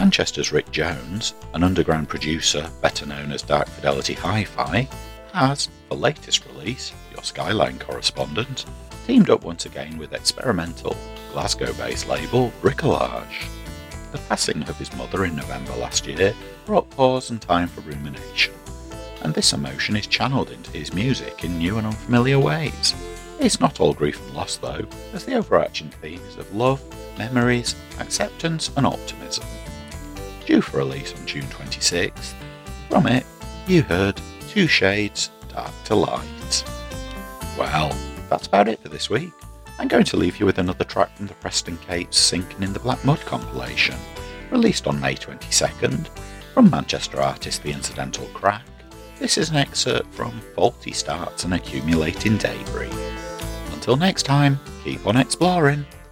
Manchester's Rick Jones, an underground producer better known as Dark Fidelity Hi-Fi, has, for latest release, Your Skyline Correspondent, teamed up once again with experimental, Glasgow-based label Bricolage. The passing of his mother in November last year brought pause and time for rumination, and this emotion is channeled into his music in new and unfamiliar ways. It's not all grief and loss though, as the overarching themes of love, memories, acceptance and optimism. Due for release on June 26th, from it you heard Two Shades Dark to Light. Well, that's about it for this week. I'm going to leave you with another track from the Preston Capes Sinking in the Black Mud compilation, released on May 22nd, from Manchester artist The Incidental Crack. This is an excerpt from Faulty Starts and Accumulating Debris. Until next time, keep on exploring.